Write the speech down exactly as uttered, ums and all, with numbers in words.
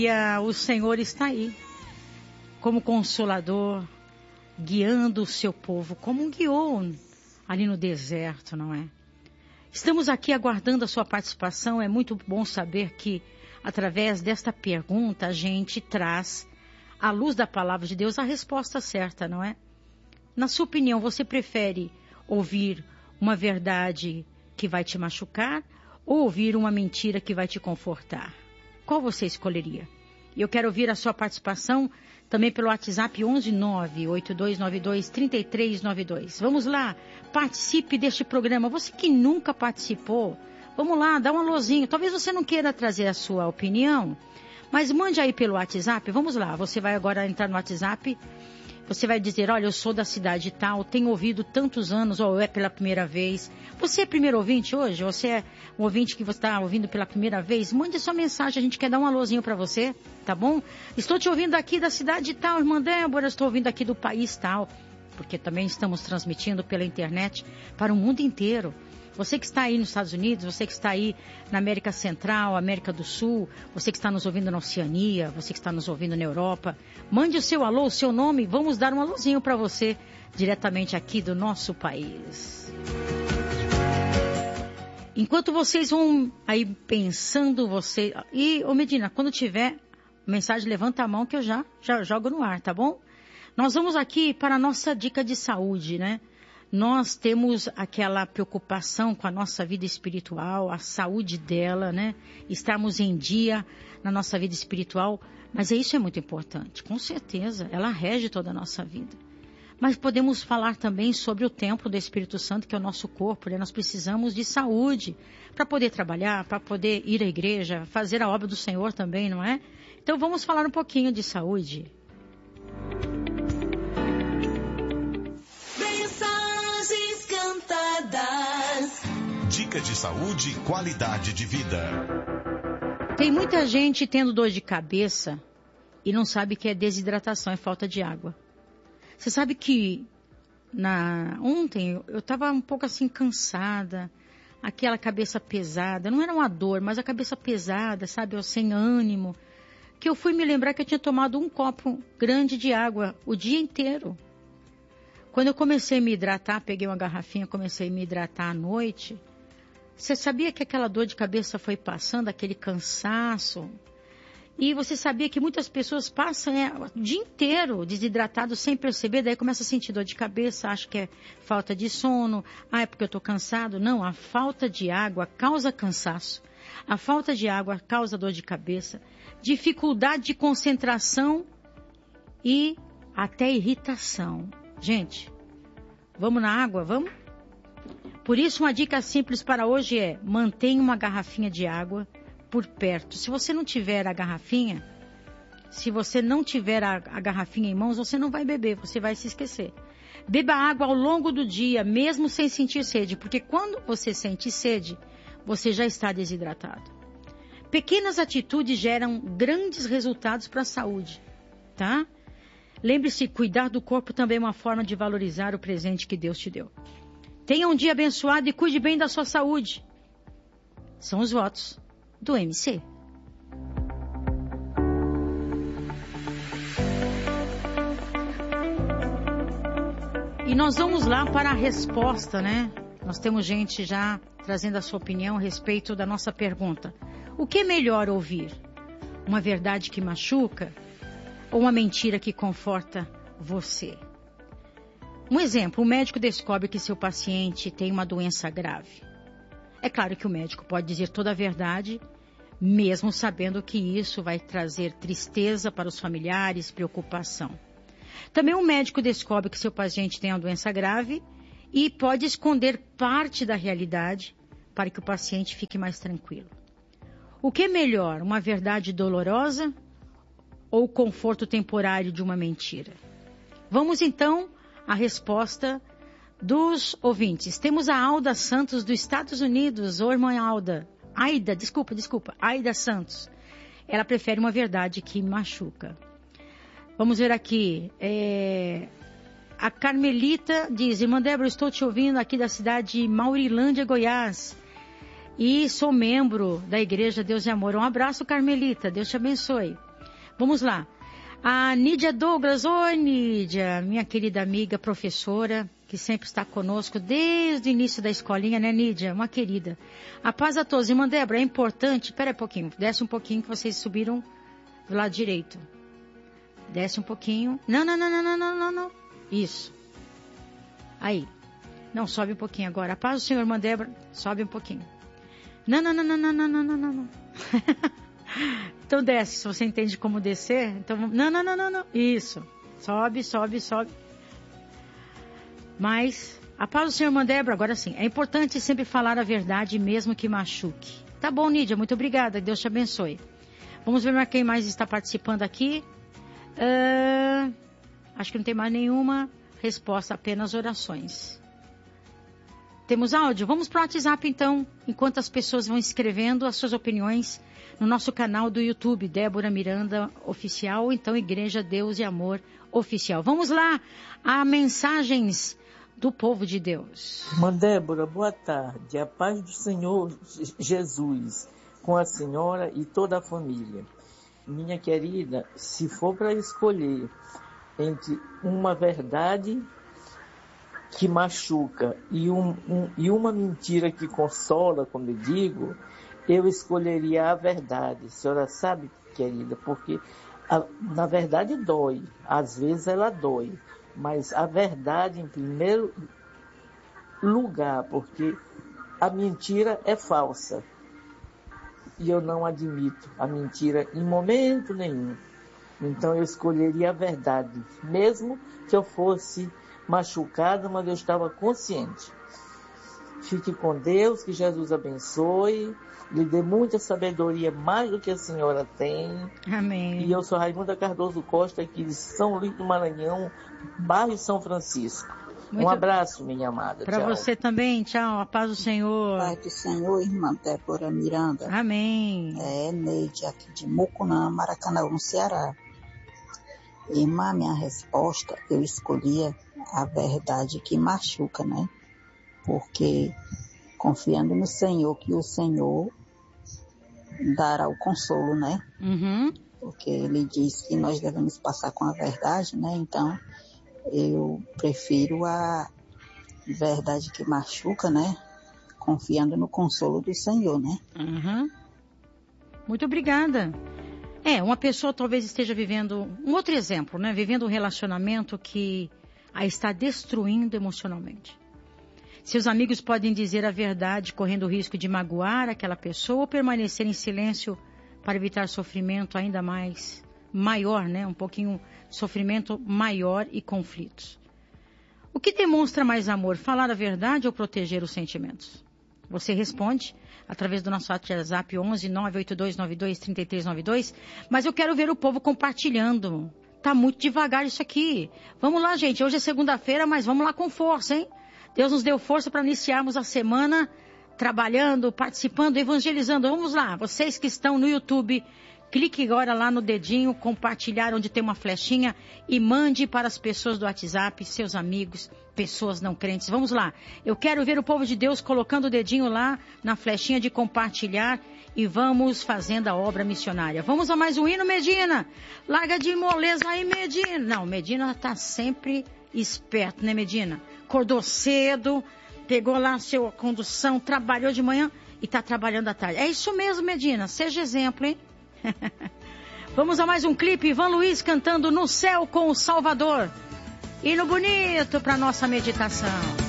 aleluia, o Senhor está aí, como consolador, guiando o seu povo, como guiou ali no deserto, não é? Estamos aqui aguardando a sua participação. É muito bom saber que, através desta pergunta, a gente traz, à luz da palavra de Deus, a resposta certa, não é? Na sua opinião, você prefere ouvir uma verdade que vai te machucar ou ouvir uma mentira que vai te confortar? Qual você escolheria? E eu quero ouvir a sua participação também pelo WhatsApp onze nove oito dois nove dois três três nove dois. Vamos lá, participe deste programa. Você que nunca participou, vamos lá, dá um alôzinho. Talvez você não queira trazer a sua opinião, mas mande aí pelo WhatsApp. Vamos lá, você vai agora entrar no WhatsApp. Você vai dizer, olha, eu sou da cidade tal, tenho ouvido tantos anos, ou é pela primeira vez. Você é primeiro ouvinte hoje? Você é um ouvinte que você está ouvindo pela primeira vez? Mande sua mensagem, a gente quer dar um alôzinho para você, tá bom? Estou te ouvindo aqui da cidade tal, irmã Débora, estou ouvindo aqui do país tal, porque também estamos transmitindo pela internet para o mundo inteiro. Você que está aí nos Estados Unidos, você que está aí na América Central, América do Sul, você que está nos ouvindo na Oceania, você que está nos ouvindo na Europa, mande o seu alô, o seu nome, vamos dar um alôzinho para você, diretamente aqui do nosso país. Enquanto vocês vão aí pensando, você... E, ô Medina, quando tiver mensagem, levanta a mão que eu já, já jogo no ar, tá bom? Nós vamos aqui para a nossa dica de saúde, né? Nós temos aquela preocupação com a nossa vida espiritual, a saúde dela, né? Estarmos em dia na nossa vida espiritual, mas isso é muito importante, com certeza, ela rege toda a nossa vida. Mas podemos falar também sobre o templo do Espírito Santo, que é o nosso corpo, né? Nós precisamos de saúde para poder trabalhar, para poder ir à igreja, fazer a obra do Senhor também, não é? Então vamos falar um pouquinho de saúde. Dica de saúde e qualidade de vida. Tem muita gente tendo dor de cabeça e não sabe que é desidratação, é falta de água. Você sabe que na... ontem eu estava um pouco assim cansada, aquela cabeça pesada, não era uma dor, mas a cabeça pesada, sabe, eu sem ânimo, que eu fui me lembrar que eu tinha tomado um copo grande de água o dia inteiro. Quando eu comecei a me hidratar, peguei uma garrafinha, comecei a me hidratar à noite, você sabia que aquela dor de cabeça foi passando, aquele cansaço? E você sabia que muitas pessoas passam é, o dia inteiro desidratados sem perceber, daí começa a sentir dor de cabeça, acha que é falta de sono, ah, é porque eu estou cansado. Não, a falta de água causa cansaço, a falta de água causa dor de cabeça, dificuldade de concentração e até irritação. Gente, vamos na água, vamos? Por isso, uma dica simples para hoje é: mantenha uma garrafinha de água por perto. Se você não tiver a garrafinha, se você não tiver a, a garrafinha em mãos, você não vai beber, você vai se esquecer. Beba água ao longo do dia, mesmo sem sentir sede, porque quando você sente sede, você já está desidratado. Pequenas atitudes geram grandes resultados para a saúde, tá? Lembre-se, cuidar do corpo também é uma forma de valorizar o presente que Deus te deu. Tenha um dia abençoado e cuide bem da sua saúde. São os votos do M C. E nós vamos lá para a resposta, né? Nós temos gente já trazendo a sua opinião a respeito da nossa pergunta. O que é melhor ouvir? Uma verdade que machuca ou uma mentira que conforta você? Um exemplo, o médico descobre que seu paciente tem uma doença grave. É claro que o médico pode dizer toda a verdade, mesmo sabendo que isso vai trazer tristeza para os familiares, preocupação. Também o médico descobre que seu paciente tem uma doença grave e pode esconder parte da realidade para que o paciente fique mais tranquilo. O que é melhor, uma verdade dolorosa ou o conforto temporário de uma mentira? Vamos então à resposta dos ouvintes. Temos a Alda Santos dos Estados Unidos. Ô, irmã Alda. Aida, desculpa, desculpa. Aida Santos. Ela prefere uma verdade que machuca. Vamos ver aqui. É... A Carmelita diz: irmã Débora, estou te ouvindo aqui da cidade de Maurilândia, Goiás. E sou membro da Igreja Deus e Amor. Um abraço, Carmelita. Deus te abençoe. Vamos lá. A Nídia Douglas, oi Nídia, minha querida amiga professora, que sempre está conosco desde o início da escolinha, né Nídia? Uma querida. A paz a todos. Irmã Débora, é importante, espera aí um pouquinho, desce um pouquinho que vocês subiram do lado direito. Desce um pouquinho. Não, não, não, não, não, não, não, não. Isso. Aí. Não, sobe um pouquinho agora. A paz do Senhor, irmã Débora, sobe um pouquinho. Não, não, não, não, não, não, não, não, não, não. Então desce, se você entende como descer. Então, não, não, não, não, não. Isso. Sobe, sobe, sobe. Mas, a paz do Senhor, irmã Débora, agora sim. É importante sempre falar a verdade, mesmo que machuque. Tá bom, Nídia, muito obrigada. Deus te abençoe. Vamos ver quem mais está participando aqui. Uh, acho que não tem mais nenhuma resposta, apenas orações. Temos áudio? Vamos para o WhatsApp então, enquanto as pessoas vão escrevendo as suas opiniões no nosso canal do YouTube, Débora Miranda Oficial, ou então Igreja Deus e Amor Oficial. Vamos lá, a mensagens do povo de Deus. Irmã Débora, boa tarde. A paz do Senhor Jesus com a senhora e toda a família. Minha querida, se for para escolher entre uma verdade que machuca e, um, um, e uma mentira que consola, como eu digo, eu escolheria a verdade. A senhora sabe, querida, porque a, na verdade dói, às vezes ela dói, mas a verdade em primeiro lugar, porque a mentira é falsa e eu não admito a mentira em momento nenhum. Então eu escolheria a verdade, mesmo que eu fosse machucada, mas eu estava consciente. Fique com Deus, que Jesus abençoe, lhe dê muita sabedoria, mais do que a senhora tem. Amém. E eu sou Raimunda Cardoso Costa, aqui de São Luís do Maranhão, bairro São Francisco. Muito... Um abraço, minha amada. Para você também, tchau, a paz do Senhor. Paz do Senhor, irmã Débora Miranda. Amém. É, Neide, aqui de Mucunã, Maracanã, Ceará. Irmã, minha resposta, eu escolhia a verdade que machuca, né? Porque confiando no Senhor, que o Senhor dará o consolo, né? Uhum. Porque Ele diz que nós devemos passar com a verdade, né? Então, eu prefiro a verdade que machuca, né? Confiando no consolo do Senhor, né? Uhum. Muito obrigada. É, uma pessoa talvez esteja vivendo, um outro exemplo, né? Vivendo um relacionamento que a está destruindo emocionalmente. Seus amigos podem dizer a verdade, correndo o risco de magoar aquela pessoa ou permanecer em silêncio para evitar sofrimento ainda mais maior, né? Um pouquinho sofrimento maior e conflitos. O que demonstra mais amor, falar a verdade ou proteger os sentimentos? Você responde através do nosso WhatsApp onze nove oito dois nove dois três três nove dois, mas eu quero ver o povo compartilhando. Tá muito devagar isso aqui. Vamos lá, gente. Hoje é segunda-feira, mas vamos lá com força, hein? Deus nos deu força para iniciarmos a semana trabalhando, participando, evangelizando. Vamos lá. Vocês que estão no YouTube, clique agora lá no dedinho, compartilhar onde tem uma flechinha e mande para as pessoas do WhatsApp, seus amigos, pessoas não crentes. Vamos lá. Eu quero ver o povo de Deus colocando o dedinho lá na flechinha de compartilhar e vamos fazendo a obra missionária. Vamos a mais um hino, Medina. Larga de moleza aí, Medina. Não, Medina está sempre esperto, né, Medina? Acordou cedo, pegou lá a sua condução, trabalhou de manhã e está trabalhando à tarde. É isso mesmo, Medina. Seja exemplo, hein? Vamos a mais um clipe. Ivan Luiz cantando No Céu com o Salvador. Hino bonito para nossa meditação.